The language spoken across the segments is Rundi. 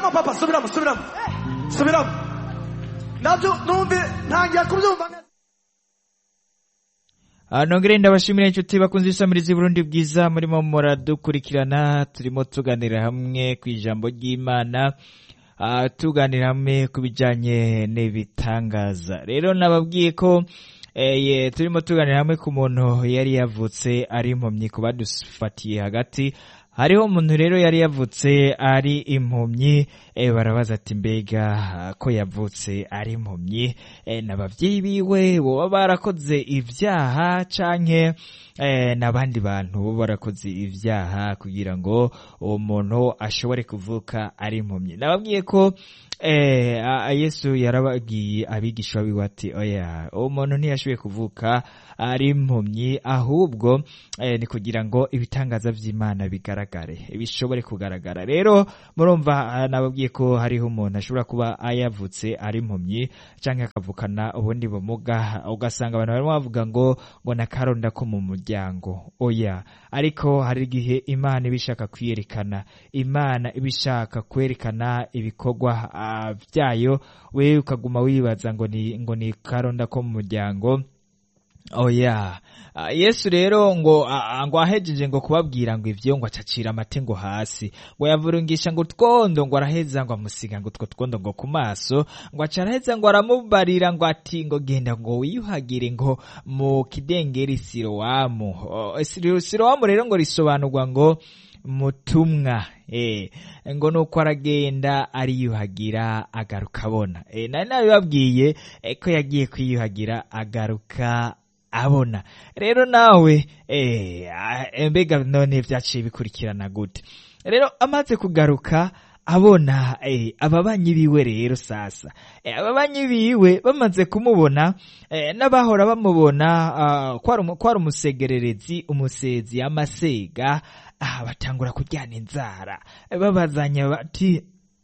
papa subiramo navyo numve ntangira kuvyumva nongere ndabashimira inshuti bakunze isamiriza Burundi bwiza murimo muradukurikirana turimo tuganira hamwe ku ijambo ry'Imana tuganira hamwe kubijanye n'ibitangaza. Rero nababwiye ko turimo tuganira hamwe ku muntu yari yavutse ari impumyi, ku badufatiye hagati hariho umuntu rero yari yavutse ari impumyi. Barabaza ati mbega ko yavutse ari impumyi n'abavyeyi biwe boba barakoze ivyaha canke n'abandi bantu bo barakoze ivyaha kugira ngo uwo muntu ashobore kuvuka ari impumyi? Nababwiye ko Yesu yarababwiye abigishwa biwe ati oya, uwo muntu ntiyashoboye kuvuka ari impumyi, ahubwo ni kugira ngo ibitangaza vy'Imana bigaragare, bishobore kugaragara. Rero murumva nababwiye ko hariho umuntu ashobora kuba ayavutse ari impumyi canke akavukana ubundi bumuga, ugasanga abantu barimo bavuga ngo nakaronda ko mu muryango. Oya, ariko hari igihe Imana ibishaka kwiyerekana, Imana ibishaka kwerekana ibikorwa vyayo, wewe ukaguma wibaza ngo ni karonda ko mu muryango. Oya, Yesu rero ngo ahejeje ngo kubabwira ngo ivyo, ngo acacira amate ngo hasi, ngo yavurungisha ngo twondo, ngo araheza ngo amusiga ngo twondo ngo ku maso, ngo acaraheza ngo aramubarira ngo ati ngo genda ngo wiyuhagire ngo mu kidengeri Silowamu. Silowamu rero ngo risobanurwa ngo mutumwa. Ngo nuko aragenda ariyuhagira agaruka abona. Nari nabibabwiye ko yagiye kwiyuhagira agaruka abona. Rero nawe mbega none vyaciye bikurikirana gute? Rero amaze kugaruka abona, ababanyi biwe rero sasa, ababanyi biwe bamaze kumubona, n'abahora bamubona kwari umusegererezi, umusezi, amasega, batangura kuryana inzara babazanya bati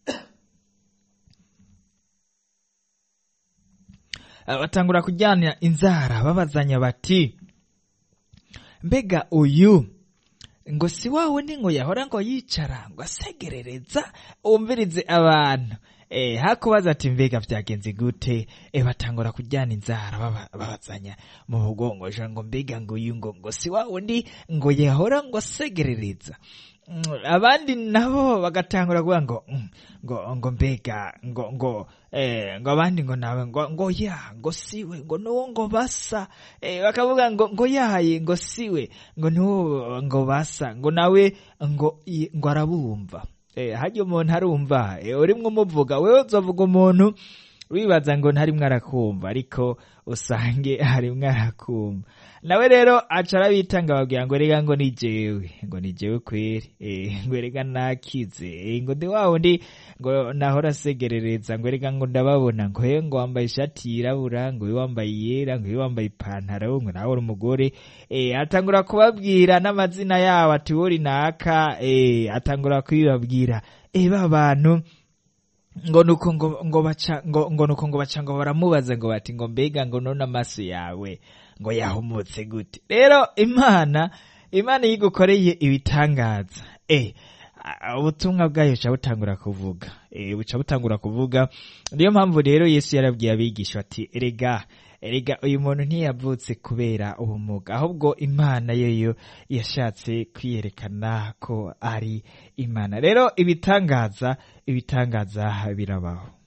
batangura kujyana inzara babazanya bati mbega uyu ngo si wawe ni ngo yahora ngo yicara ngo asegerereza umvirize abantu. Hakubaza ati mbega vyagenze gute? Batangura kujyana inzara babazanya mu mugongo ngo mbega ngo uyu ngo si wawe ndi ngo yahora ngo asegerereza. Abandi nabo bagatangura kuvuga ngo mbega ngo abandi ngo nawe ngo ya ngo siwe ngo nuwo ngo basa, bakavuga ngo yahaye ngo siwe ngo nuwo ngo basa, ngo nawe ngo arabumva. Hajya umuntu arumva, urimwo umuvuga, wewe uzovuga umuntu wibaza ngo ntarimwo arakumva, ariko usange harimwo arakumva. Nawe rero aca arabitanga babwira ngo rega ngo ni jewe kweri, ngo rega nakize, ngo ndi wawo ndi ngo nahora asegerereza, ngo rega ngo ndababona ngo ngo wambaye ishati yirabura, ngo wambaye yera, ngo wambaye ipantaro, ngo nawe uri umugore. Atangura kubabwira n'amazina yabo ati wori naka, atangura kubibabwira. Ba bantu ngo nuko ngo baca ngo baramubaza ngo bati ngo mbega ngo none amaso yawe ngo yahumutse gute? Rero Imana yigukoreye ibitangaza, ubutumwa bwayo buca butangura kuvuga. Niyo mpamvu rero Yesu yarabwiye abigisha ati erega uyu muntu ntiyavutse kubera ubumuga, ahubwo Imana yoyo yashatse kwiyerekana ko ari Imana. Rero ibitangaza birabaho.